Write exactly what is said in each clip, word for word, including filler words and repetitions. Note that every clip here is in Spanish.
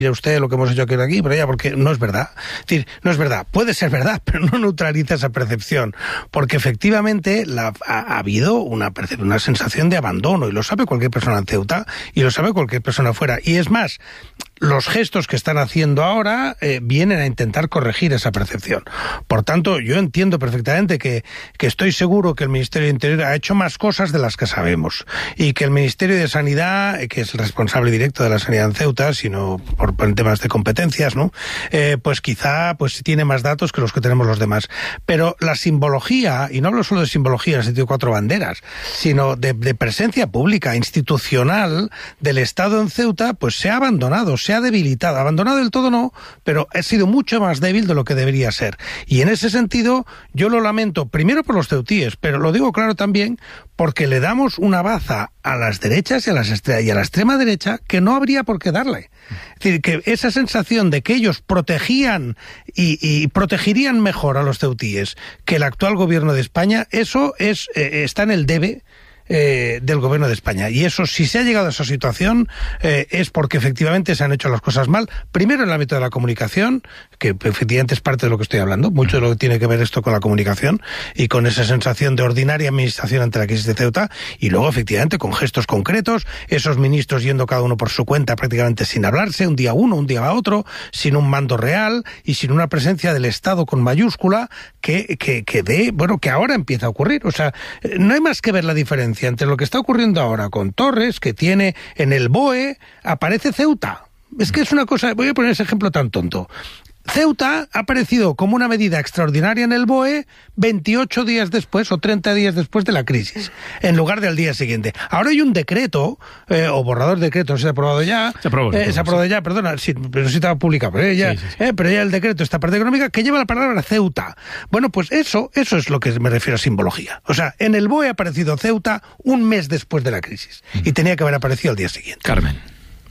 usted lo que hemos hecho aquí, aquí, pero ya, porque no es verdad. Es decir, no es verdad. Puede ser verdad, pero no neutraliza esa percepción. Porque efectivamente la, ha, ha habido una, una sensación de abandono, y lo sabe cualquier persona en Ceuta, y lo sabe cualquier persona fuera. Y es más, los gestos que están haciendo ahora eh, vienen a intentar corregir esa percepción. Por tanto, yo entiendo perfectamente que, que estoy seguro que el Ministerio de Interior ha hecho más cosas de las que sabemos, y que el Ministerio de Sanidad, que es el responsable directo de la sanidad en Ceuta, sino por, por temas de competencias, ¿no? Eh, pues quizá pues tiene más datos que los que tenemos los demás. Pero la simbología, y no hablo solo de simbología en el sentido de cuatro banderas, sino de, de presencia pública, institucional del Estado en Ceuta, pues se ha abandonado, se ha debilitado. Abandonado del todo no, pero ha sido mucho más débil de lo que debería ser. Y en ese sentido, yo lo lamento, primero por los ceutíes, pero lo digo claro también porque le damos una baza a las derechas y a, las estre- y a la extrema derecha que no habría por qué darle. Es decir, que esa sensación de que ellos protegían y, y protegerían mejor a los ceutíes que el actual gobierno de España, eso es eh, está en el debe Eh, del gobierno de España. Y eso, si se ha llegado a esa situación, eh, es porque efectivamente se han hecho las cosas mal. Primero en el ámbito de la comunicación, que efectivamente es parte de lo que estoy hablando, mucho de lo que tiene que ver esto con la comunicación y con esa sensación de ordinaria administración ante la crisis de Ceuta, y luego efectivamente con gestos concretos, esos ministros yendo cada uno por su cuenta prácticamente sin hablarse, un día uno, un día otro, sin un mando real y sin una presencia del Estado con mayúscula que, que, que de, bueno, que ahora empieza a ocurrir. O sea, no hay más que ver la diferencia entre lo que está ocurriendo ahora con Torres, que tiene en el B O E, aparece Ceuta. Es que es una cosa, voy a poner ese ejemplo tan tonto. Ceuta ha aparecido como una medida extraordinaria en el B O E veintiocho días después o treinta días después de la crisis, en lugar del día siguiente. Ahora hay un decreto, eh, o borrador de decreto, se ha aprobado ya, se aprobó, eh, se ha aprobado sí. ya, perdona, sí, pero sí estaba publicado, pero ya, sí, sí, sí. Eh, pero ya el decreto, esta parte económica, que lleva la palabra Ceuta. Bueno, pues eso, eso es lo que me refiero a simbología. O sea, en el B O E ha aparecido Ceuta un mes después de la crisis, mm. y tenía que haber aparecido al día siguiente. Carmen.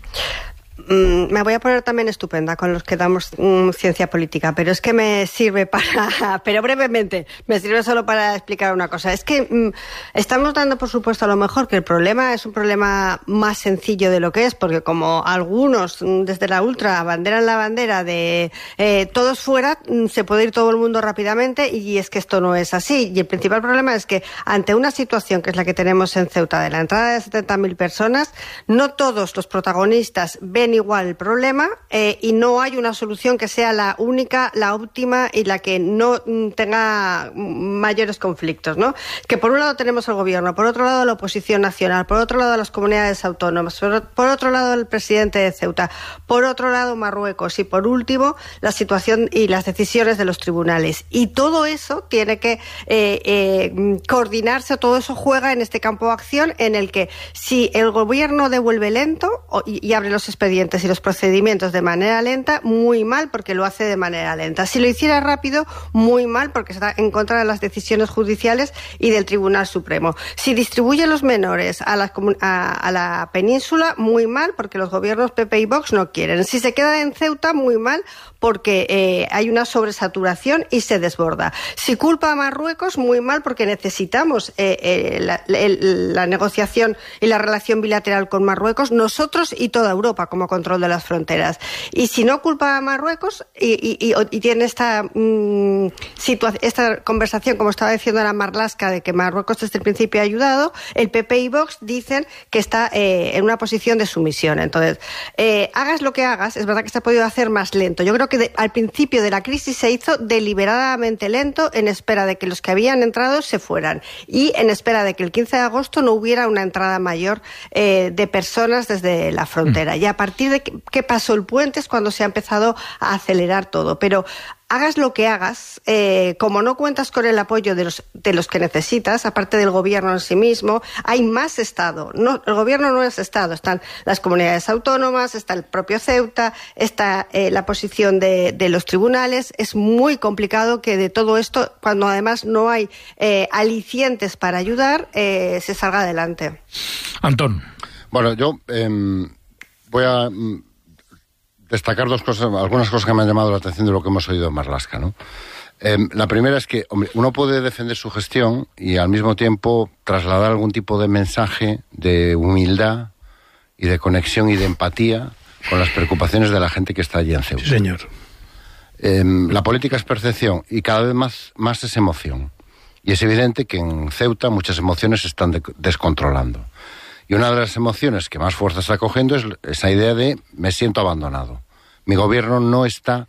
Me voy a poner también estupenda con los que damos um, ciencia política, pero es que me sirve para, pero brevemente, me sirve solo para explicar una cosa. Es que um, estamos dando por supuesto a lo mejor que el problema es un problema más sencillo de lo que es, porque como algunos um, desde la ultra abanderan la bandera de eh, todos fuera, um, se puede ir todo el mundo rápidamente, y es que esto no es así. Y el principal problema es que ante una situación que es la que tenemos en Ceuta, de la entrada de setenta mil personas, no todos los protagonistas ven igual el problema, eh, y no hay una solución que sea la única, la óptima y la que no mm, tenga mayores conflictos, ¿no? Que por un lado tenemos el gobierno, por otro lado la oposición nacional, por otro lado las comunidades autónomas, por, por otro lado el presidente de Ceuta, por otro lado Marruecos, y por último la situación y las decisiones de los tribunales. Y todo eso tiene que eh, eh, coordinarse, todo eso juega en este campo de acción en el que si el gobierno devuelve lento o, y, y abre los expedientes y los procedimientos de manera lenta, muy mal porque lo hace de manera lenta. Si lo hiciera rápido, muy mal porque está en contra de las decisiones judiciales y del Tribunal Supremo. Si distribuye los menores a la, a, a la península, muy mal porque los gobiernos P P y Vox no quieren. Si se queda en Ceuta, muy mal porque eh, hay una sobresaturación y se desborda. Si culpa a Marruecos, muy mal porque necesitamos eh, eh, la, la, la negociación y la relación bilateral con Marruecos, nosotros y toda Europa como control de las fronteras. Y si no culpa a Marruecos y, y, y, y tiene esta, mmm, situa- esta conversación, como estaba diciendo la Marlaska, de que Marruecos desde el principio ha ayudado, el P P y Vox dicen que está eh, en una posición de sumisión. Entonces, eh, hagas lo que hagas, es verdad que se ha podido hacer más lento. Yo creo que de, al principio de la crisis se hizo deliberadamente lento en espera de que los que habían entrado se fueran y en espera de que el quince de agosto no hubiera una entrada mayor eh, de personas desde la frontera. Mm. Y a partir de que, que pasó el puente es cuando se ha empezado a acelerar todo. Pero hagas lo que hagas, eh, como no cuentas con el apoyo de los, de los que necesitas, aparte del gobierno en sí mismo, hay más Estado. No, el gobierno no es Estado, están las comunidades autónomas, está el propio Ceuta, está eh, la posición de, de los tribunales. Es muy complicado que de todo esto, cuando además no hay eh, alicientes para ayudar, eh, se salga adelante. Antón. Bueno, yo eh, voy a... destacar dos cosas, algunas cosas que me han llamado la atención de lo que hemos oído en Marlaska, ¿no? Eh, la primera es que, hombre, uno puede defender su gestión y al mismo tiempo trasladar algún tipo de mensaje de humildad y de conexión y de empatía con las preocupaciones de la gente que está allí en Ceuta. Sí, señor. Eh, la política es percepción y cada vez más, más es emoción. Y es evidente que en Ceuta muchas emociones se están de- descontrolando. Y una de las emociones que más fuerza está cogiendo es esa idea de me siento abandonado. Mi gobierno no está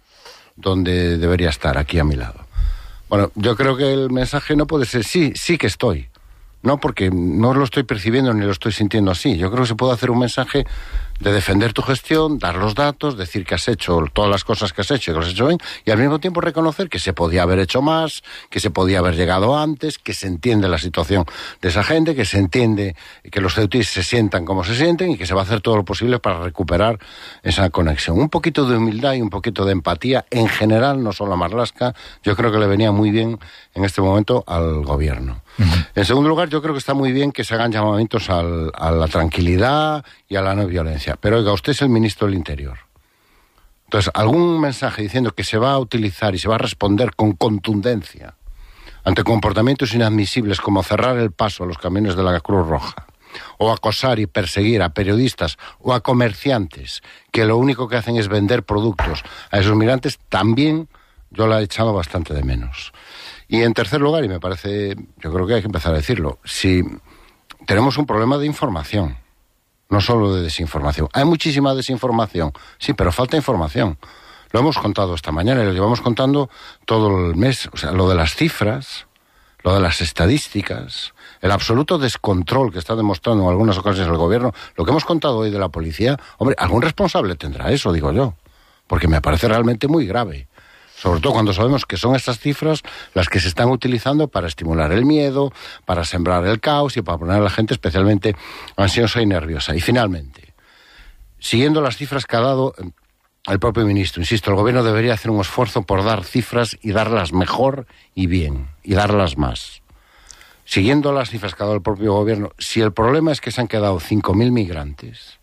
donde debería estar, aquí a mi lado. Bueno, yo creo que el mensaje no puede ser sí, sí que estoy. No, porque no lo estoy percibiendo ni lo estoy sintiendo así. Yo creo que se puede hacer un mensaje de defender tu gestión, dar los datos, decir que has hecho todas las cosas que has hecho y que lo has hecho bien, y al mismo tiempo reconocer que se podía haber hecho más, que se podía haber llegado antes, que se entiende la situación de esa gente, que se entiende que los ceutíes se sientan como se sienten y que se va a hacer todo lo posible para recuperar esa conexión. Un poquito de humildad y un poquito de empatía, en general, no solo a Marlaska, yo creo que le venía muy bien en este momento al gobierno. Uh-huh. En segundo lugar, yo creo que está muy bien que se hagan llamamientos al, a la tranquilidad y a la no violencia. Pero oiga, usted es el ministro del Interior. Entonces, algún mensaje diciendo que se va a utilizar y se va a responder con contundencia ante comportamientos inadmisibles como cerrar el paso a los camiones de la Cruz Roja, o acosar y perseguir a periodistas o a comerciantes que lo único que hacen es vender productos a esos migrantes, también yo la he echado bastante de menos. Y en tercer lugar, y me parece, yo creo que hay que empezar a decirlo, si tenemos un problema de información, no solo de desinformación. Hay muchísima desinformación, sí, pero falta información. Lo hemos contado esta mañana y lo llevamos contando todo el mes. O sea, lo de las cifras, lo de las estadísticas, el absoluto descontrol que está demostrando en algunas ocasiones el gobierno, lo que hemos contado hoy de la policía, hombre, algún responsable tendrá eso, digo yo, porque me parece realmente muy grave. Sobre todo cuando sabemos que son estas cifras las que se están utilizando para estimular el miedo, para sembrar el caos y para poner a la gente especialmente ansiosa y nerviosa. Y finalmente, siguiendo las cifras que ha dado el propio ministro, insisto, el gobierno debería hacer un esfuerzo por dar cifras y darlas mejor y bien, y darlas más. Siguiendo las cifras que ha dado el propio gobierno, si el problema es que se han quedado cinco mil migrantes,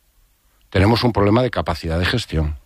tenemos un problema de capacidad de gestión.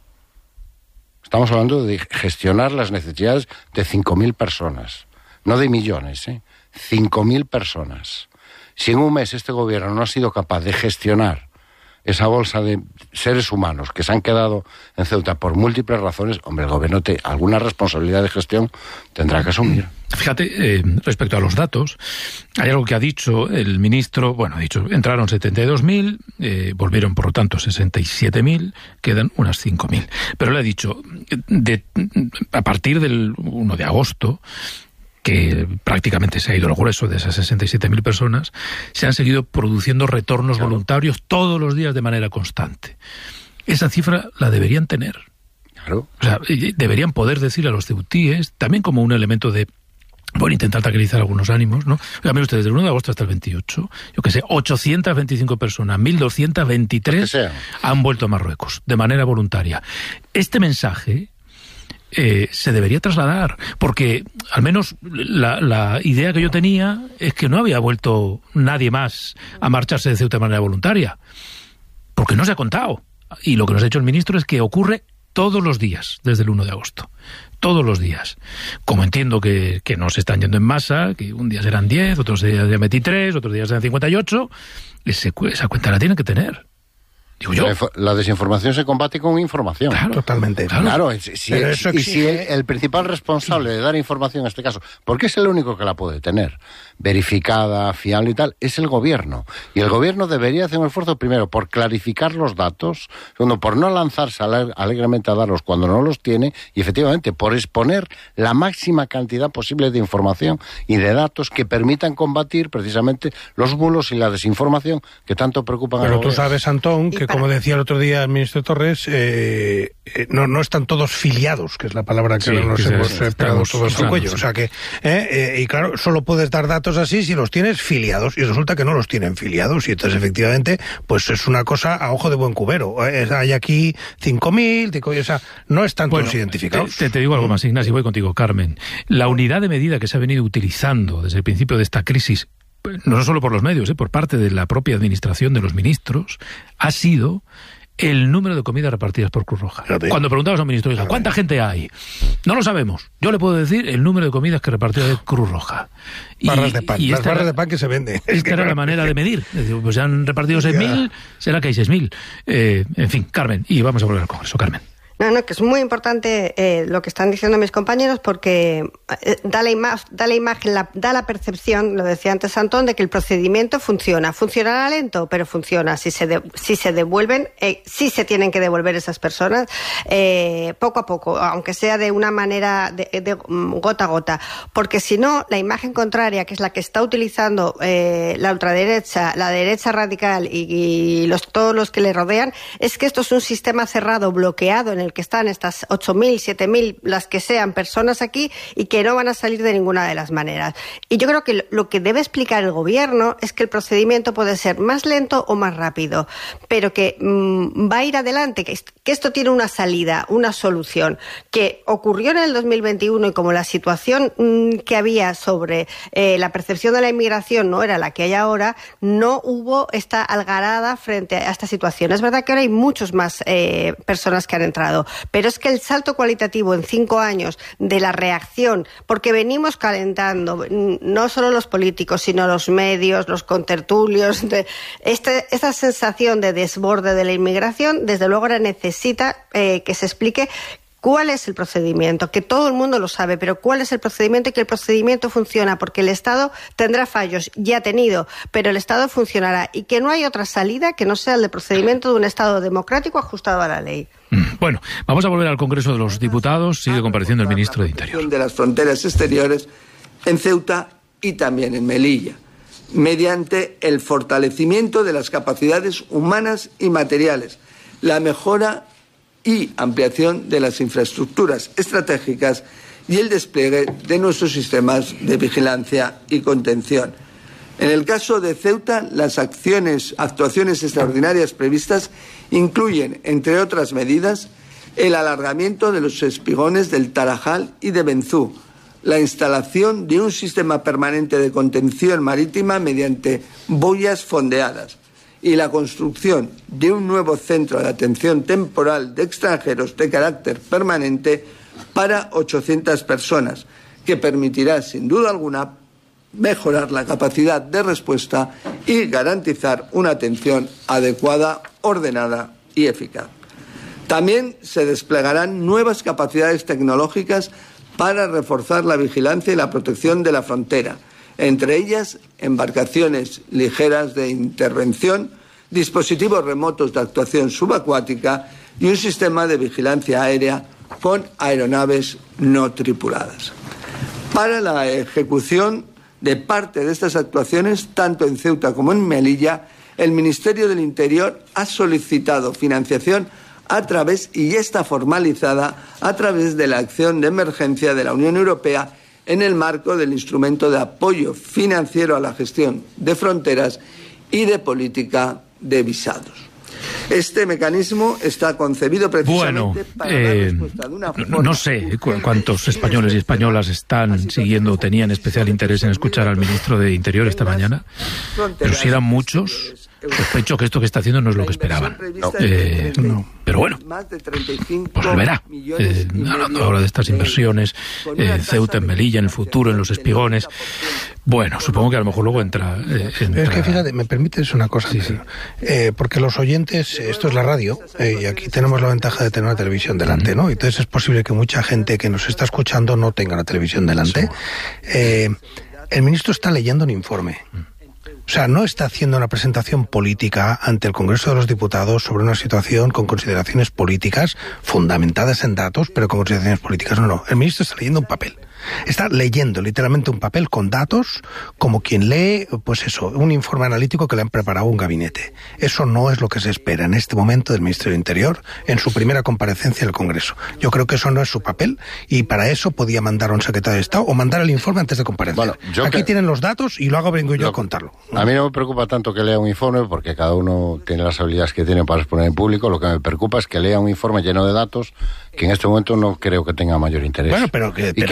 Estamos hablando de gestionar las necesidades de cinco mil personas, no de millones, ¿eh? cinco mil personas. Si en un mes este gobierno no ha sido capaz de gestionar esa bolsa de seres humanos que se han quedado en Ceuta por múltiples razones, hombre, el gobierno te, alguna responsabilidad de gestión tendrá que asumir. Fíjate, eh, respecto a los datos, hay algo que ha dicho el ministro, bueno, ha dicho, entraron setenta y dos mil, eh, volvieron por lo tanto sesenta y siete mil, quedan unas cinco mil. Pero le ha dicho, de, a partir del uno de agosto, que prácticamente se ha ido el grueso de esas sesenta y siete mil personas, se han seguido produciendo retornos claro. voluntarios todos los días de manera constante. Esa cifra la deberían tener. Claro. O sea, deberían poder decir a los ceutíes, también como un elemento de, bueno, intentar tranquilizar algunos ánimos, ¿no? Oigan, miren ustedes, del uno de agosto hasta el veintiocho, yo qué sé, ochocientas veinticinco personas, mil doscientas veintitrés han vuelto a Marruecos de manera voluntaria. Este mensaje Eh, se debería trasladar, porque al menos la, la idea que yo tenía es que no había vuelto nadie más a marcharse de Ceuta de manera voluntaria, porque no se ha contado, y lo que nos ha dicho el ministro es que ocurre todos los días desde el uno de agosto, todos los días, como entiendo que, que no se están yendo en masa, que un día serán diez, otros días serán veintitrés, otros días serán cincuenta y ocho, ese, esa cuenta la tienen que tener. Digo yo. La desinformación se combate con información. Claro, totalmente. Claro, claro si, si, el, y si el, el principal responsable de dar información en este caso, porque es el único que la puede tener, verificada, fiable y tal, es el gobierno. Y el gobierno debería hacer un esfuerzo primero por clarificar los datos, segundo, por no lanzarse alegremente a darlos cuando no los tiene, y efectivamente por exponer la máxima cantidad posible de información y de datos que permitan combatir precisamente los bulos y la desinformación que tanto preocupan Pero a los tú sabes, Antón, que como decía el otro día el ministro Torres, eh, eh, no, no están todos filiados, que es la palabra que sí, nos que hemos eh, pegado todos al cuello. O sea que, eh, eh, y claro, solo puedes dar datos así si los tienes filiados, y resulta que no los tienen filiados, y entonces efectivamente, pues es una cosa a ojo de buen cubero. Eh, hay aquí cinco mil, o sea, no están bueno, todos identificados. Te, te digo algo más, Ignacio, voy contigo, Carmen. La unidad de medida que se ha venido utilizando desde el principio de esta crisis, no solo por los medios, eh, por parte de la propia administración de los ministros, ha sido el número de comidas repartidas por Cruz Roja. Fíjate. Cuando preguntamos a un ministro, oiga, ¿cuánta gente hay? No lo sabemos. Yo le puedo decir el número de comidas que repartió de Cruz Roja. Y, barras de pan, y las esta barras era, de pan que se venden. Esta era la manera de medir. Es decir, pues se han repartido seis mil, será que hay seis mil. Eh, en fin, Carmen, y vamos a volver al Congreso, Carmen. No, no, que es muy importante eh, lo que están diciendo mis compañeros porque eh, da, la ima- da la imagen, la, da la percepción, lo decía antes Antón, de que el procedimiento funciona. Funcionará lento, pero funciona. Si se, de, si se devuelven, eh, sí se tienen que devolver esas personas eh, poco a poco, aunque sea de una manera de, de gota a gota. Porque si no, la imagen contraria, que es la que está utilizando eh, la ultraderecha, la derecha radical y, y los, todos los que le rodean, es que esto es un sistema cerrado, bloqueado, en el que están estas ocho mil, siete mil, las que sean personas aquí y que no van a salir de ninguna de las maneras. Y yo creo que lo que debe explicar el gobierno es que el procedimiento puede ser más lento o más rápido, pero que mmm, va a ir adelante, que, que esto tiene una salida, una solución, que ocurrió en el dos mil veintiuno y como la situación mmm, que había sobre eh, la percepción de la inmigración no era la que hay ahora, no hubo esta algarada frente a esta situación. Es verdad que ahora hay muchos más eh, personas que han entrado, pero es que el salto cualitativo en cinco años de la reacción, porque venimos calentando, no solo los políticos, sino los medios, los contertulios, de este, esta sensación de desborde de la inmigración, desde luego ahora necesita eh, que se explique ¿cuál es el procedimiento? Que todo el mundo lo sabe, pero ¿cuál es el procedimiento? Y que el procedimiento funciona, porque el Estado tendrá fallos, ya ha tenido, pero el Estado funcionará y que no hay otra salida que no sea el de procedimiento de un Estado democrático ajustado a la ley. Bueno, vamos a volver al Congreso de los Diputados. Sigue compareciendo el ministro de Interior. De las fronteras exteriores en Ceuta y también en Melilla, mediante el fortalecimiento de las capacidades humanas y materiales, la mejora y ampliación de las infraestructuras estratégicas y el despliegue de nuestros sistemas de vigilancia y contención. En el caso de Ceuta, las acciones, actuaciones extraordinarias previstas incluyen, entre otras medidas, el alargamiento de los espigones del Tarajal y de Benzú, la instalación de un sistema permanente de contención marítima mediante boyas fondeadas y la construcción de un nuevo centro de atención temporal de extranjeros de carácter permanente para ochocientas personas, que permitirá, sin duda alguna, mejorar la capacidad de respuesta y garantizar una atención adecuada, ordenada y eficaz. También se desplegarán nuevas capacidades tecnológicas para reforzar la vigilancia y la protección de la frontera, entre ellas embarcaciones ligeras de intervención, dispositivos remotos de actuación subacuática y un sistema de vigilancia aérea con aeronaves no tripuladas. Para la ejecución de parte de estas actuaciones, tanto en Ceuta como en Melilla, el Ministerio del Interior ha solicitado financiación a través, y ya está formalizada, a través de la acción de emergencia de la Unión Europea en el marco del instrumento de apoyo financiero a la gestión de fronteras y de política de visados. Este mecanismo está concebido precisamente bueno, para eh, dar respuesta de una forma... No sé cu- cuántos españoles y españolas están siguiendo o tenían especial interés en escuchar al ministro de Interior esta mañana, pero si eran muchos, sospecho que esto que está haciendo no es lo que esperaban. No. Eh, no. Pero bueno, pues lo verá. Eh, hablando ahora de estas inversiones, eh, Ceuta, en Melilla, en el futuro, en los espigones. Bueno, supongo que a lo mejor luego entra... Eh, entra... Es que fíjate, me permites una cosa, sí, sí. Eh, porque los oyentes, esto es la radio, eh, y aquí tenemos la ventaja de tener una televisión delante, ¿no? Entonces es posible que mucha gente que nos está escuchando no tenga la televisión delante. Eh, el ministro está leyendo un informe. O sea, no está haciendo una presentación política ante el Congreso de los Diputados sobre una situación con consideraciones políticas fundamentadas en datos, pero con consideraciones políticas. No, no. El ministro está leyendo un papel. Está leyendo literalmente un papel con datos, como quien lee, pues eso, un informe analítico que le han preparado un gabinete. Eso no es lo que se espera en este momento del Ministerio del Interior en su primera comparecencia en el Congreso. Yo creo que eso no es su papel y para eso podía mandar a un secretario de Estado o mandar el informe antes de comparecer. Bueno, aquí que... tienen los datos y luego vengo yo lo... a contarlo. A mí no me preocupa tanto que lea un informe porque cada uno tiene las habilidades que tiene para exponer en público. Lo que me preocupa es que lea un informe lleno de datos que en este momento no creo que tenga mayor interés. Bueno, pero que... Y pero, que, y pero que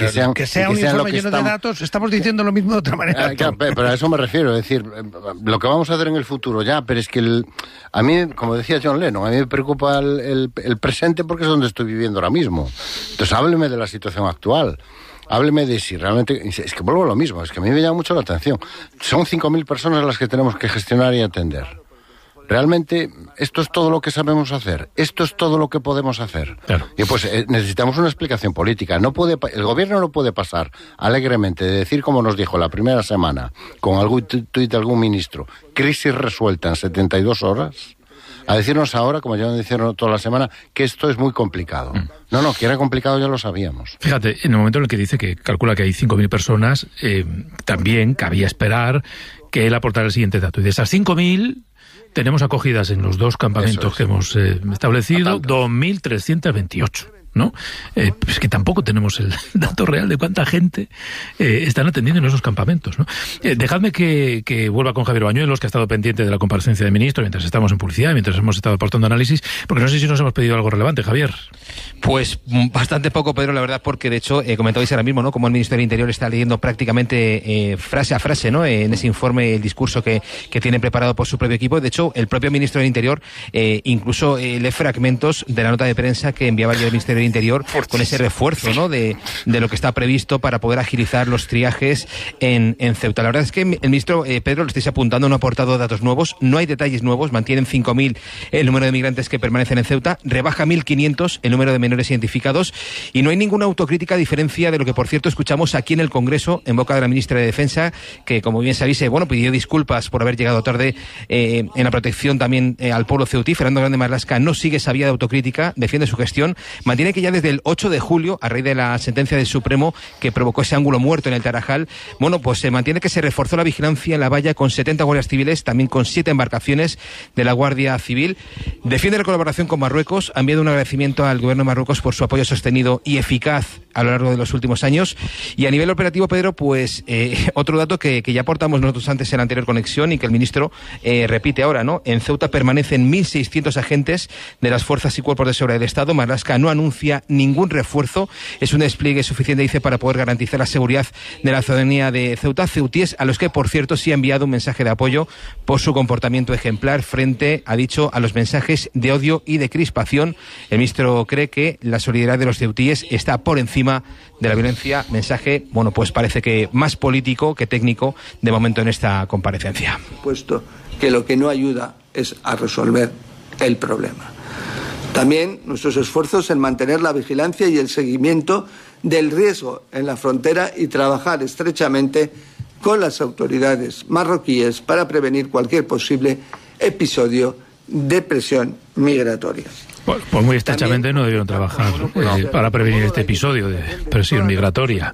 que sean, que sea que un sean informe lo que lleno estamos... de datos, estamos diciendo lo mismo de otra manera. Ah, claro, pero a eso me refiero, es decir, lo que vamos a hacer en el futuro ya, pero es que el, a mí, como decía John Lennon, a mí me preocupa el, el, el presente porque es donde estoy viviendo ahora mismo. Entonces hábleme de la situación actual. Hábleme de si realmente... Es que vuelvo a lo mismo, es que a mí me llama mucho la atención. Son cinco mil personas las que tenemos que gestionar y atender. Realmente, esto es todo lo que sabemos hacer. Esto es todo lo que podemos hacer. Claro. Y pues eh, necesitamos una explicación política. No puede, el gobierno no puede pasar alegremente de decir, como nos dijo la primera semana, con algún tuit de algún ministro, crisis resuelta en setenta y dos horas... a decirnos ahora, como ya me dijeron toda la semana, que esto es muy complicado. Mm. No, no, que era complicado ya lo sabíamos. Fíjate, en el momento en el que dice que calcula que hay cinco mil personas, eh, también cabía esperar que él aportara el siguiente dato. Y de esas cinco mil, tenemos acogidas en los dos campamentos es. que hemos eh, establecido dos mil trescientos veintiocho. ¿No? Eh, pues que tampoco tenemos el dato real de cuánta gente eh, están atendiendo en esos campamentos, ¿no? Eh, dejadme que, que vuelva con Javier Bañuelos, que ha estado pendiente de la comparecencia del ministro mientras estamos en publicidad, mientras hemos estado aportando análisis, porque no sé si nos hemos pedido algo relevante, Javier. Pues bastante poco, Pedro, la verdad, porque de hecho eh, comentabais ahora mismo, ¿no?, como el ministro del Interior está leyendo prácticamente eh, frase a frase, ¿no?, eh, en ese informe el discurso que, que tiene preparado por su propio equipo. De hecho, el propio ministro del Interior eh, incluso eh, lee fragmentos de la nota de prensa que enviaba el Ministerio del Interior con ese refuerzo, ¿no?, de, de lo que está previsto para poder agilizar los triajes en, en Ceuta. La verdad es que el ministro, eh, Pedro, lo estáis apuntando, no ha aportado datos nuevos, no hay detalles nuevos, mantienen cinco mil el número de migrantes que permanecen en Ceuta, rebaja mil quinientos el número de menores identificados y no hay ninguna autocrítica a diferencia de lo que, por cierto, escuchamos aquí en el Congreso en boca de la ministra de Defensa, que, como bien sabéis, eh, bueno, pidió disculpas por haber llegado tarde eh, en la protección también eh, al pueblo ceutí. Fernando Grande Marlaska no sigue esa vía de autocrítica, defiende su gestión, mantiene que ya desde el ocho de julio, a raíz de la sentencia del Supremo que provocó ese ángulo muerto en el Tarajal, bueno, pues se mantiene que se reforzó la vigilancia en la valla con setenta guardias civiles, también con siete embarcaciones de la Guardia Civil. Defiende la colaboración con Marruecos, ha enviado un agradecimiento al gobierno de Marruecos por su apoyo sostenido y eficaz a lo largo de los últimos años. Y a nivel operativo, Pedro, pues eh, otro dato que, que ya aportamos nosotros antes en la anterior conexión y que el ministro eh, repite ahora, ¿no? En Ceuta permanecen mil seiscientos agentes de las fuerzas y cuerpos de seguridad del Estado. Marlaska no anuncia ningún refuerzo. Es un despliegue suficiente, dice, para poder garantizar la seguridad de la ciudadanía de Ceuta. Ceutíes a los que, por cierto, sí ha enviado un mensaje de apoyo por su comportamiento ejemplar frente, ha dicho, a los mensajes de odio y de crispación. El ministro cree que la solidaridad de los ceutíes está por encima de la violencia. Mensaje, bueno, pues parece que más político que técnico de momento en esta comparecencia. Puesto que lo que no ayuda es a resolver el problema. También nuestros esfuerzos en mantener la vigilancia y el seguimiento del riesgo en la frontera y trabajar estrechamente con las autoridades marroquíes para prevenir cualquier posible episodio de presión migratoria. Bueno, pues muy estrechamente no debieron trabajar eh, para prevenir este episodio de presión migratoria.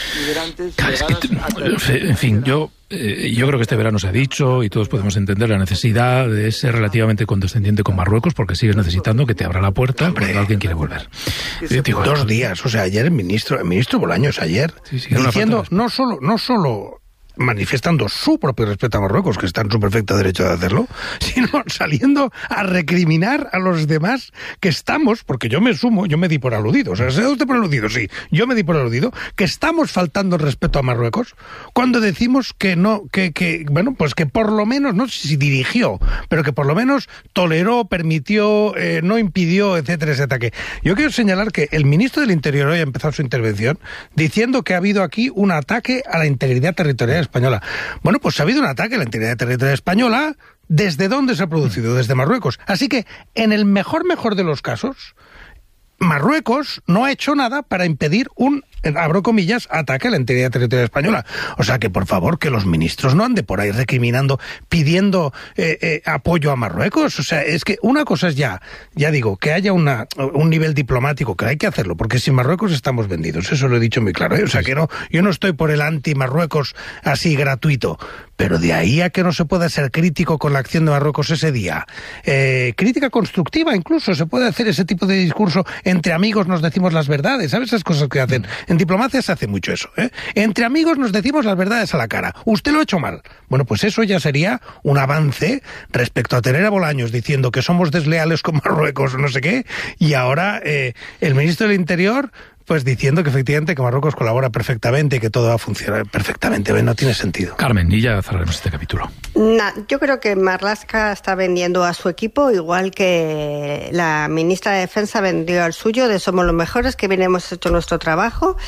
Es que, en fin, yo eh, yo creo que este verano se ha dicho y todos podemos entender la necesidad de ser relativamente condescendiente con Marruecos porque sigues necesitando que te abra la puerta cuando alguien quiere volver. Yo digo, dos días, o sea, ayer el ministro, el ministro Bolaños ayer, sí, sí, diciendo no solo, no solo manifestando su propio respeto a Marruecos, que está en su perfecto derecho de hacerlo, sino saliendo a recriminar a los demás que estamos, porque yo me sumo, yo me di por aludido, o sea, ¿se da usted por aludido? Sí, yo me di por aludido, que estamos faltando el respeto a Marruecos cuando decimos que no, que, que bueno, pues que por lo menos, no sé si dirigió, pero que por lo menos toleró, permitió, eh, no impidió, etcétera, etcétera. Que yo quiero señalar que el ministro del Interior hoy ha empezado su intervención diciendo que ha habido aquí un ataque a la integridad territorial española. Bueno, pues ha habido un ataque a la integridad territorial española. ¿Desde dónde se ha producido? Desde Marruecos. Así que, en el mejor, mejor de los casos, Marruecos no ha hecho nada para impedir un, abro comillas, ataque a la integridad territorial española. O sea que, por favor, que los ministros no ande por ahí recriminando, pidiendo eh, eh, apoyo a Marruecos. O sea, es que una cosa es ya, ya digo, que haya una, un nivel diplomático, que hay que hacerlo, porque sin Marruecos estamos vendidos. Eso lo he dicho muy claro, ¿eh? O sea que no, yo no estoy por el anti-Marruecos así gratuito. Pero de ahí a que no se pueda ser crítico con la acción de Marruecos ese día, eh, crítica constructiva incluso, se puede hacer ese tipo de discurso, entre amigos nos decimos las verdades, ¿sabes esas cosas que hacen? En diplomacia se hace mucho eso, ¿eh? Entre amigos nos decimos las verdades a la cara, usted lo ha hecho mal. Bueno, pues eso ya sería un avance respecto a tener a Bolaños diciendo que somos desleales con Marruecos o no sé qué, y ahora eh, el ministro del Interior pues diciendo que efectivamente que Marruecos colabora perfectamente y que todo va a funcionar perfectamente. No tiene sentido. Carmen, y ya cerraremos este capítulo. Nah, yo creo que Marlaska está vendiendo a su equipo igual que la ministra de Defensa vendió al suyo, de somos los mejores, que bien hemos hecho nuestro trabajo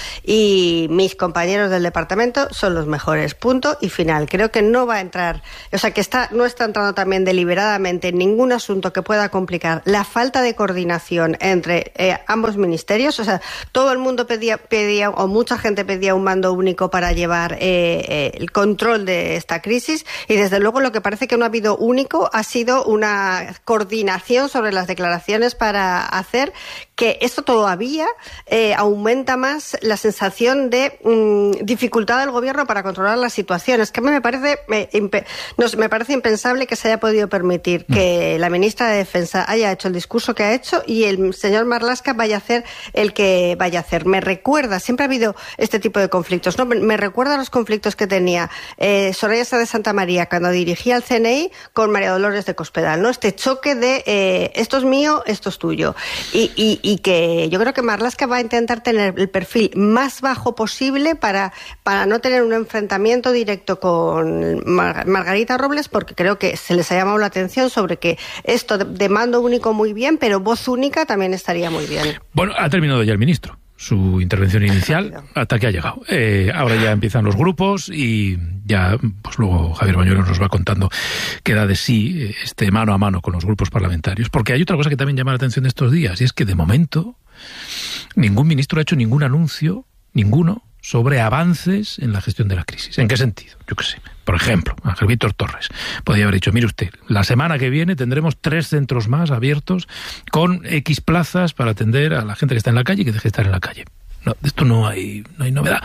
y mis compañeros del departamento son los mejores, punto y final. Creo que no va a entrar, o sea que está no está entrando también deliberadamente en ningún asunto que pueda complicar la falta de coordinación entre eh, ambos ministerios. O sea, todo el mundo pedía, pedía o mucha gente pedía un mando único para llevar eh, eh, el control de esta crisis y desde luego lo que parece que no ha habido único ha sido una coordinación sobre las declaraciones para hacer que esto todavía eh, aumenta más la sensación de mmm, dificultad del gobierno para controlar la situación. Es que a mí me parece me, impe, no, me parece impensable que se haya podido permitir que la ministra de Defensa haya hecho el discurso que ha hecho y el señor Marlaska vaya a hacer el que vaya a hacer. Me recuerda, siempre ha habido este tipo de conflictos, ¿no? Me, me recuerda a los conflictos que tenía eh, Soraya Sáenz de Santa María cuando dirigía el C N I con María Dolores de Cospedal, ¿no? Este choque de eh, esto es mío, esto es tuyo. Y, y, y que yo creo que Marlaska va a intentar tener el perfil más bajo posible para, para no tener un enfrentamiento directo con Mar- Margarita Robles, porque creo que se les ha llamado la atención sobre que esto de, de mando único muy bien, pero voz única también estaría muy bien. Bueno, ha terminado ya el ministro su intervención inicial hasta que ha llegado. Eh, ahora ya empiezan los grupos y ya, pues luego Javier Bañuelos nos va contando qué da de sí este mano a mano con los grupos parlamentarios. Porque hay otra cosa que también llama la atención de estos días y es que de momento ningún ministro ha hecho ningún anuncio, ninguno, sobre avances en la gestión de la crisis. ¿En qué sentido? Yo qué sé. Por ejemplo, Ángel Víctor Torres podría haber dicho, mire usted, la semana que viene tendremos tres centros más abiertos con X plazas para atender a la gente que está en la calle y que deje de estar en la calle. No, de esto no hay, no hay novedad.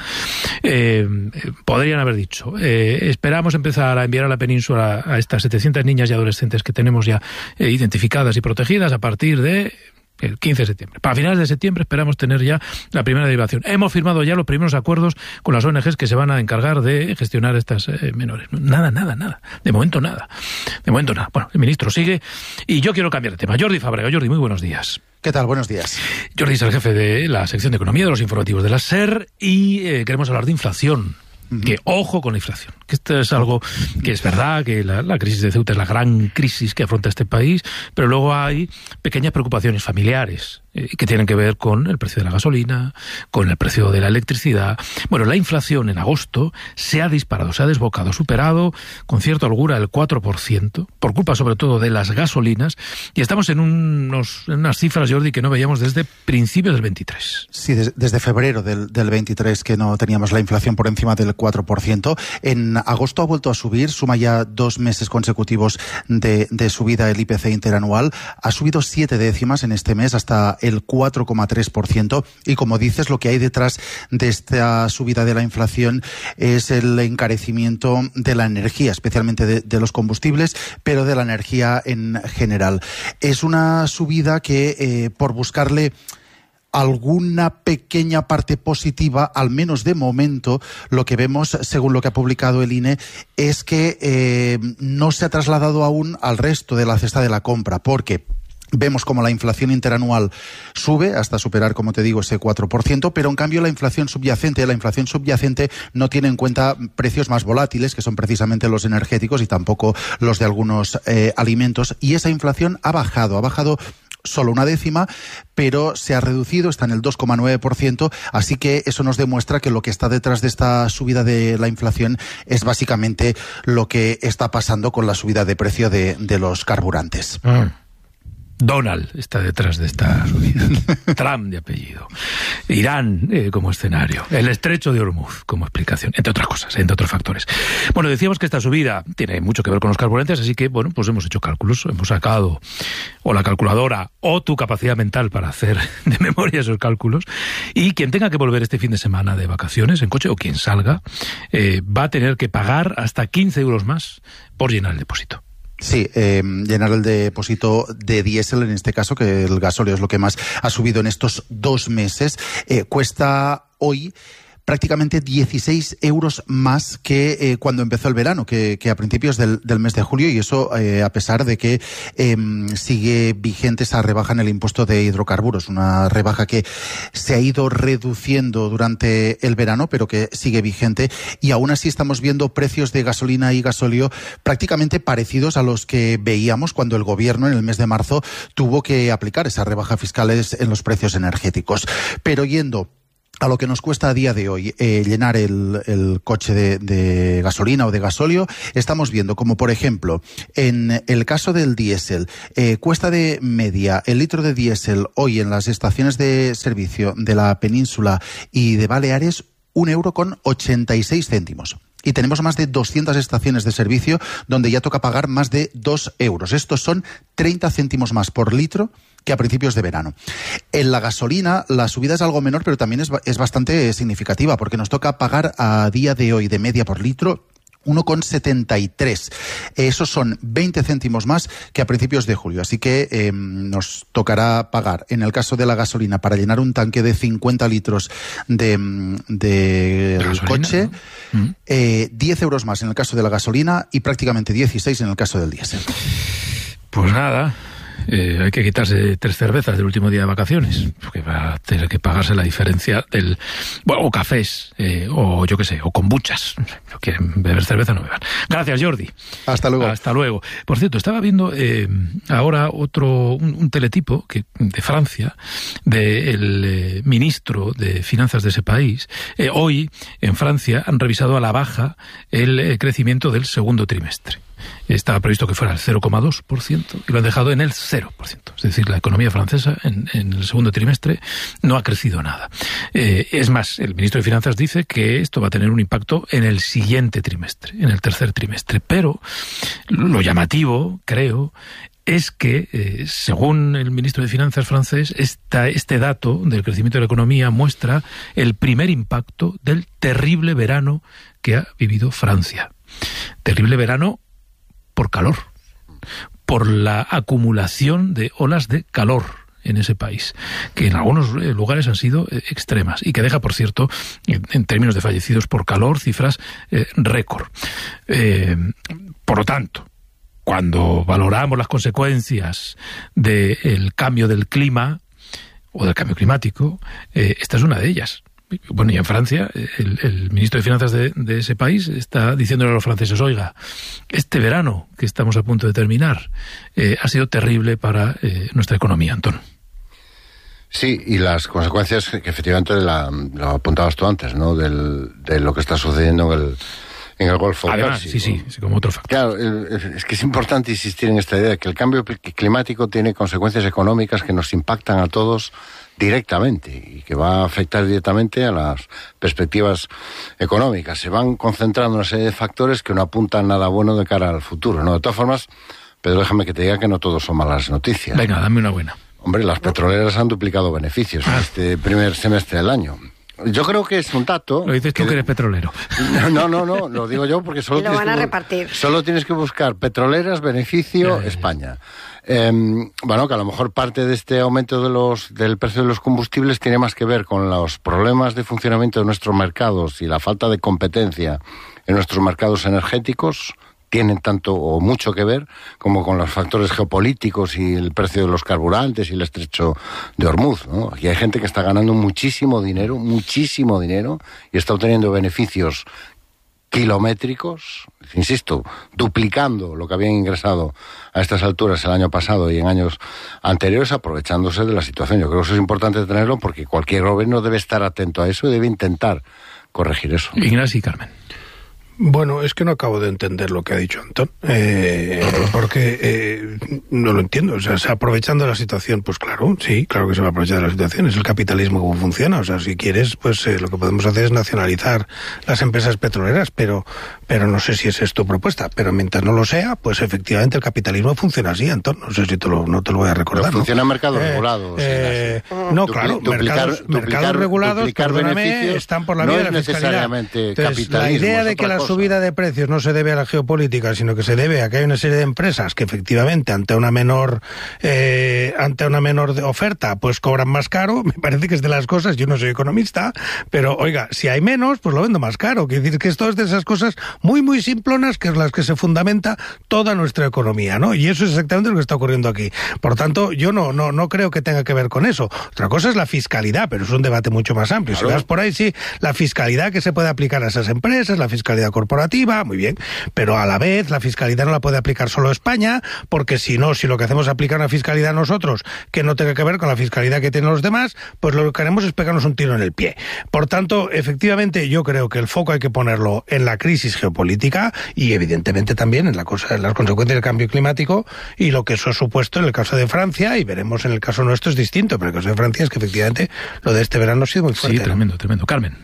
Eh, podrían haber dicho, eh, esperamos empezar a enviar a la península a estas setecientas niñas y adolescentes que tenemos ya eh, identificadas y protegidas a partir de el quince de septiembre. Para finales de septiembre esperamos tener ya la primera derivación. Hemos firmado ya los primeros acuerdos con las O N Ges que se van a encargar de gestionar estas eh, menores. Nada, nada, nada. De momento nada. De momento nada. Bueno, el ministro sigue y yo quiero cambiar de tema. Jordi Fábrega. Jordi, muy buenos días. ¿Qué tal? Buenos días. Jordi es el jefe de la sección de economía de los informativos de la SER y eh, queremos hablar de inflación. Que ojo con la inflación, que esto es algo que es verdad, que la, la crisis de Ceuta es la gran crisis que afronta este país, pero luego hay pequeñas preocupaciones familiares eh, que tienen que ver con el precio de la gasolina, con el precio de la electricidad. Bueno, la inflación en agosto se ha disparado, se ha desbocado, ha superado con cierta holgura el cuatro por ciento, por culpa sobre todo de las gasolinas, y estamos en, unos, en unas cifras, Jordi, que no veíamos desde principios del veintitrés. Sí, des, desde febrero del, del veintitrés que no teníamos la inflación por encima del cuatro por ciento. En agosto ha vuelto a subir, suma ya dos meses consecutivos de, de subida el I P C interanual. Ha subido siete décimas en este mes hasta el cuatro coma tres por ciento. Y como dices, lo que hay detrás de esta subida de la inflación es el encarecimiento de la energía, especialmente de, de los combustibles, pero de la energía en general. Es una subida que, eh, por buscarle alguna pequeña parte positiva, al menos de momento, lo que vemos, según lo que ha publicado el I N E, es que eh, no se ha trasladado aún al resto de la cesta de la compra, porque vemos como la inflación interanual sube hasta superar, como te digo, ese cuatro por ciento, pero en cambio la inflación subyacente, la inflación subyacente no tiene en cuenta precios más volátiles, que son precisamente los energéticos y tampoco los de algunos eh, alimentos, y esa inflación ha bajado, ha bajado solo una décima, pero se ha reducido, está en el dos coma nueve por ciento, así que eso nos demuestra que lo que está detrás de esta subida de la inflación es básicamente lo que está pasando con la subida de precio de, de los carburantes. Mm. Donald está detrás de esta subida. Trump de apellido. Irán eh, como escenario. El estrecho de Hormuz como explicación. Entre otras cosas, entre otros factores. Bueno, decíamos que esta subida tiene mucho que ver con los carburantes, así que, bueno, pues hemos hecho cálculos. Hemos sacado o la calculadora o tu capacidad mental para hacer de memoria esos cálculos. Y quien tenga que volver este fin de semana de vacaciones en coche o quien salga, eh, va a tener que pagar hasta quince euros más por llenar el depósito. Sí, eh, llenar el depósito de diésel, en este caso, que el gasóleo es lo que más ha subido en estos dos meses, eh, cuesta hoy prácticamente dieciséis euros más que eh, cuando empezó el verano, que, que a principios del, del mes de julio, y eso eh, a pesar de que eh, sigue vigente esa rebaja en el impuesto de hidrocarburos, una rebaja que se ha ido reduciendo durante el verano, pero que sigue vigente, y aún así estamos viendo precios de gasolina y gasóleo prácticamente parecidos a los que veíamos cuando el gobierno en el mes de marzo tuvo que aplicar esas rebajas fiscales en los precios energéticos. Pero yendo a lo que nos cuesta a día de hoy eh, llenar el, el coche de, de gasolina o de gasóleo, estamos viendo como, por ejemplo, en el caso del diésel, eh, cuesta de media el litro de diésel hoy en las estaciones de servicio de la península y de Baleares un euro con ochenta y seis céntimos. Y tenemos más de doscientas estaciones de servicio donde ya toca pagar más de dos euros. Estos son treinta céntimos más por litro que a principios de verano. En la gasolina la subida es algo menor, pero también es, es bastante significativa, porque nos toca pagar a día de hoy de media por litro uno con setenta y tres. Esos son veinte céntimos más que a principios de julio. Así que eh, nos tocará pagar, en el caso de la gasolina, para llenar un tanque de cincuenta litros de, de, de coche, ¿no? eh, diez euros más en el caso de la gasolina y prácticamente dieciséis en el caso del diésel. Pues nada, eh, hay que quitarse tres cervezas del último día de vacaciones, porque va a tener que pagarse la diferencia del... Bueno, o cafés, eh, o yo qué sé, o kombuchas. No quieren beber cerveza, no beban. Gracias, Jordi. Hasta luego. Hasta luego. Por cierto, estaba viendo eh, ahora otro, un, un teletipo que, de Francia, del eh, ministro de Finanzas de ese país. Eh, hoy, en Francia, han revisado a la baja el eh, crecimiento del segundo trimestre. Estaba previsto que fuera el cero coma dos por ciento y lo han dejado en el cero por ciento. Es decir, la economía francesa en, en el segundo trimestre no ha crecido nada. Eh, es más, el ministro de Finanzas dice que esto va a tener un impacto en el siguiente trimestre, en el tercer trimestre. Pero lo llamativo, creo, es que, eh, según el ministro de Finanzas francés, esta, este dato del crecimiento de la economía muestra el primer impacto del terrible verano que ha vivido Francia. Terrible verano por calor, por la acumulación de olas de calor en ese país, que en algunos lugares han sido eh, extremas y que deja, por cierto, en, en términos de fallecidos por calor, cifras eh, récord. Eh, por lo tanto, cuando valoramos las consecuencias del cambio del clima o del cambio climático, eh, esta es una de ellas. Bueno, y en Francia, el, el ministro de Finanzas de, de ese país está diciéndole a los franceses, oiga, este verano que estamos a punto de terminar eh, ha sido terrible para eh, nuestra economía, Antón. Sí, y las consecuencias que efectivamente la, lo apuntabas tú antes, ¿no? Del, de lo que está sucediendo en el, en el Golfo Además, Pérsico. sí, sí, sí, como otro factor. Claro, el, es que es importante insistir en esta idea de que el cambio climático tiene consecuencias económicas que nos impactan a todos directamente y que va a afectar directamente a las perspectivas económicas. Se van concentrando una serie de factores que no apuntan nada bueno de cara al futuro, ¿no? De todas formas, Pedro, déjame que te diga que no todos son malas noticias. Venga, dame una buena. Hombre, las petroleras han duplicado beneficios ah. en este primer semestre del año. Yo creo que es un dato... Lo dices tú que, que eres petrolero. No, no, no, lo digo yo porque solo, y lo tienes, van a que, repartir. solo tienes que buscar petroleras, beneficio, eh, España. Eh, bueno, que a lo mejor parte de este aumento de los del precio de los combustibles tiene más que ver con los problemas de funcionamiento de nuestros mercados y la falta de competencia en nuestros mercados energéticos. Tienen tanto o mucho que ver como con los factores geopolíticos y el precio de los carburantes y el estrecho de Hormuz, ¿no? Aquí hay gente que está ganando muchísimo dinero, muchísimo dinero, y está obteniendo beneficios kilométricos, insisto, duplicando lo que habían ingresado a estas alturas el año pasado y en años anteriores, aprovechándose de la situación. Yo creo que eso es importante tenerlo porque cualquier gobierno debe estar atento a eso y debe intentar corregir eso. Ignacio y Carmen. Bueno, es que no acabo de entender lo que ha dicho Antón, eh, porque eh, no lo entiendo. O sea, se aprovechando de la situación, pues claro, sí, claro que se va a aprovechar de la situación. Es el capitalismo como funciona. O sea, si quieres, pues eh, lo que podemos hacer es nacionalizar las empresas petroleras, pero pero no sé si esa es tu propuesta. Pero mientras no lo sea, pues efectivamente el capitalismo funciona así, Antón. No sé si te lo, no te lo voy a recordar. Pero funciona ¿no? en mercados eh, regulados. Eh, no, Dupli- claro, duplicar, mercados, duplicar, mercados regulados, duplicar perdóname, beneficios están por la no vía es de la fiscalidad. necesariamente Entonces, capitalismo. la idea de que las subida de precios no se debe a la geopolítica, sino que se debe a que hay una serie de empresas que efectivamente ante una menor eh, ante una menor oferta pues cobran más caro, me parece que es de las cosas, yo no soy economista, pero oiga, si hay menos, pues lo vendo más caro. Quiere decir que esto es de esas cosas muy, muy simplonas que es las que se fundamenta toda nuestra economía, ¿no? Y eso es exactamente lo que está ocurriendo aquí. Por tanto, yo no, no, no creo que tenga que ver con eso. Otra cosa es la fiscalidad, pero es un debate mucho más amplio. Claro. Si vas por ahí, sí, la fiscalidad que se puede aplicar a esas empresas, la fiscalidad corporativa, muy bien, pero a la vez la fiscalidad no la puede aplicar solo España, porque si no, si lo que hacemos es aplicar una fiscalidad nosotros que no tenga que ver con la fiscalidad que tienen los demás, pues lo que haremos es pegarnos un tiro en el pie. Por tanto, efectivamente, yo creo que el foco hay que ponerlo en la crisis geopolítica y evidentemente también en, la cosa, en las consecuencias del cambio climático y lo que eso ha supuesto en el caso de Francia, y veremos en el caso nuestro es distinto, pero en el caso de Francia es que efectivamente lo de este verano ha sido muy fuerte. Sí, tremendo, tremendo. Carmen.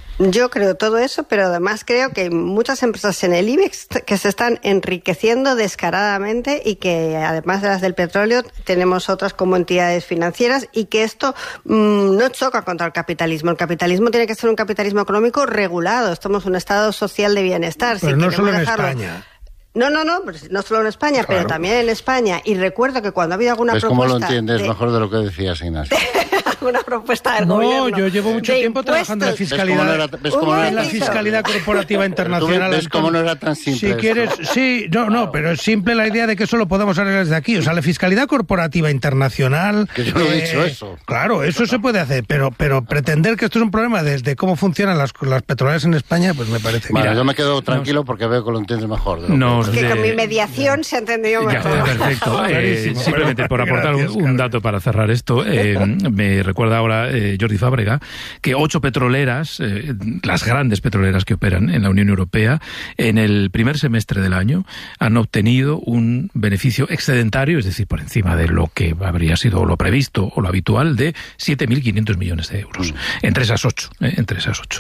Yo creo todo eso, pero además creo que hay muchas empresas en el IBEX que se están enriqueciendo descaradamente y que además de las del petróleo tenemos otras como entidades financieras y que esto mmm, no choca contra el capitalismo. El capitalismo tiene que ser un capitalismo económico regulado. Estamos en un estado social de bienestar. Pero si no solo en dejarlo... España. No, no, no, no solo en España, claro, pero también en España. Y recuerdo que cuando ha habido alguna ¿Ves propuesta... cómo lo entiendes de... mejor de lo que decías, Ignacio? Una propuesta del no, gobierno. No, yo llevo mucho tiempo impuestos. trabajando en la fiscalidad, ¿Ves cómo no era, ves cómo no era en la fiscalidad corporativa internacional. ¿Ves cómo no era tan simple? Si quieres, sí, no, no, pero es simple la idea de que eso lo podemos arreglar desde aquí. O sea, la fiscalidad corporativa internacional. Que yo no he eh, dicho eso. Claro, eso se puede hacer, pero, pero pretender que esto es un problema desde cómo funcionan las, las petroleras en España, pues me parece. Vale, Mira, yo me quedo tranquilo porque veo que lo entiendes mejor. De lo Nos que de... con mi mediación se ha entendido mejor. Ya, perfecto. eh, simplemente por aportar un, un dato para cerrar esto, eh, me recuerda ahora eh, Jordi Fábrega que ocho petroleras, eh, las grandes petroleras que operan en la Unión Europea, en el primer semestre del año han obtenido un beneficio excedentario, es decir, por encima de lo que habría sido lo previsto o lo habitual, de siete mil quinientos millones de euros. Entre esas ocho. Eh, entre esas ocho.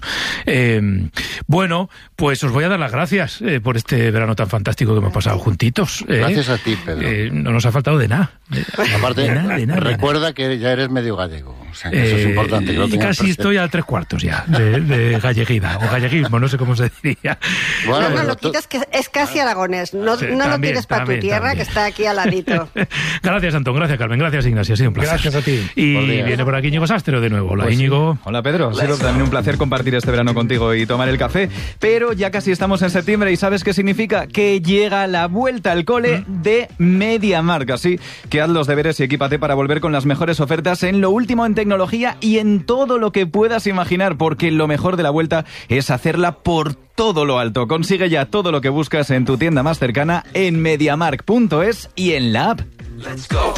Eh, bueno, pues os voy a dar las gracias eh, por este verano tan fantástico que hemos pasado juntitos. Eh, Gracias a ti, Pedro. Eh, no nos ha faltado de nada. De, Aparte, de nada, de nada, recuerda que ya eres medio gallego. O sea, que eh, eso es importante. Que lo y casi presente. estoy a tres cuartos ya de, de galleguida, o galleguismo, no sé cómo se diría. Bueno, no, no, pero lo tú... quitas que es casi aragonés. No, Sí, no también, lo tires para tu también, tierra, también. que está aquí al ladito. Gracias, Antón. Gracias, Carmen. Gracias, Ignacio. Ha sido un placer. Gracias a ti. Y Por día. viene por aquí Íñigo Sastero de nuevo. Hola, Pues sí. Íñigo. Hola Pedro, ha sido también un placer compartir este verano contigo y tomar el café, pero ya casi estamos en septiembre y ¿sabes qué significa? Que llega la vuelta al cole ¿Mm? de MediaMarkt, así que haz los deberes y equípate para volver con las mejores ofertas en lo último en tecnología y en todo lo que puedas imaginar, porque lo mejor de la vuelta es hacerla por todo lo alto. Consigue ya todo lo que buscas en tu tienda más cercana en mediamarkt punto es y en la app. Let's go.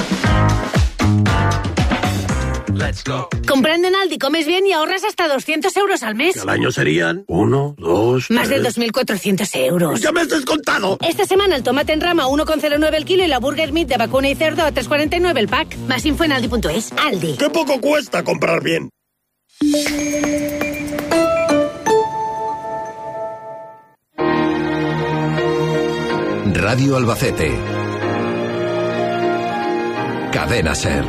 Let's go. Comprando en Aldi comes bien y ahorras hasta doscientos euros al mes. Que al año serían uno, dos, Más tres... de dos mil cuatrocientos euros. ¡Ya me has descontado! Esta semana el tomate en rama a uno coma cero nueve el kilo y la burger meat de vacuna y cerdo a tres coma cuarenta y nueve el pack. Más info en aldi punto es. Aldi. ¡Qué poco cuesta comprar bien! Radio Albacete. Cadena SER.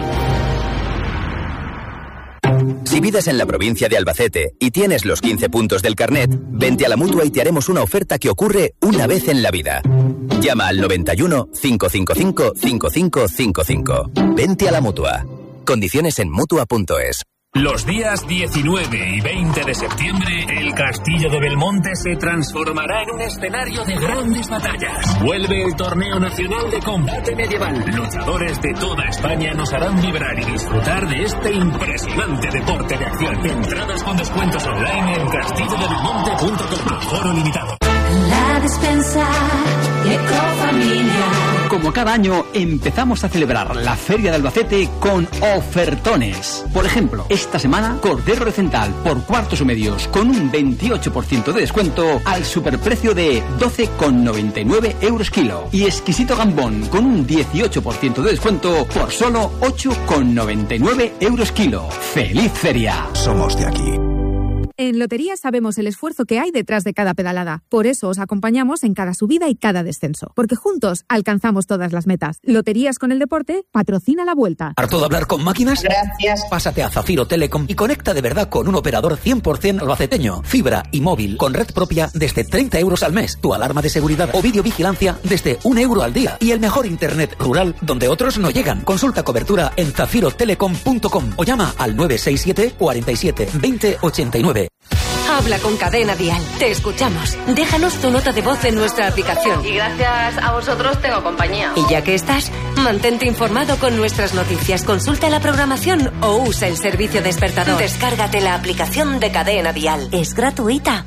Si vives en la provincia de Albacete y tienes los quince puntos del carnet, vente a la Mutua y te haremos una oferta que ocurre una vez en la vida. Llama al noventa y uno, cinco cinco cinco, cinco cinco cinco cinco. Vente a la Mutua. Condiciones en mutua punto es. Los días diecinueve y veinte de septiembre, el Castillo de Belmonte se transformará en un escenario de grandes batallas. Vuelve el Torneo Nacional de Combate Medieval. Luchadores de toda España nos harán vibrar y disfrutar de este impresionante deporte de acción. Entradas con descuentos online en castillo de belmonte punto com. Aforo limitado. La despensa Ecofamilia. Como cada año, empezamos a celebrar la Feria de Albacete con ofertones. Por ejemplo, esta semana, cordero recental por cuartos o medios con un veintiocho por ciento de descuento al superprecio de doce con noventa y nueve euros kilo. Y exquisito gambón con un dieciocho por ciento de descuento por solo ocho con noventa y nueve euros kilo. ¡Feliz feria! Somos de aquí. En Loterías sabemos el esfuerzo que hay detrás de cada pedalada. Por eso os acompañamos en cada subida y cada descenso. Porque juntos alcanzamos todas las metas. Loterías con el deporte patrocina la Vuelta. ¿Harto de hablar con máquinas? Gracias. Pásate a Zafiro Telecom y conecta de verdad con un operador cien por ciento albaceteño. Fibra y móvil con red propia desde treinta euros al mes. Tu alarma de seguridad o videovigilancia desde un euro al día. Y el mejor internet rural donde otros no llegan. Consulta cobertura en zafiro telecom punto com o llama al nueve seis siete, cuarenta y siete, veinte, ochenta y nueve. Habla con Cadena Dial. Te escuchamos. Déjanos tu nota de voz en nuestra aplicación. Y gracias a vosotros tengo compañía. Y ya que estás, mantente informado con nuestras noticias. Consulta la programación o usa el servicio despertador. Descárgate la aplicación de Cadena Dial. Es gratuita.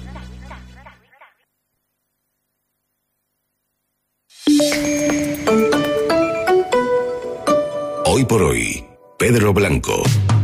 Hoy por hoy, Pedro Blanco.